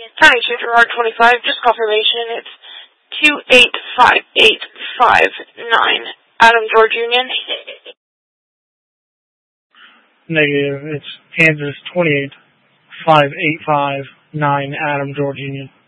County Shooter R25, just confirmation. It's 2858559. Adam, George Union. Negative. It's Kansas 2858559. Adam, George Union.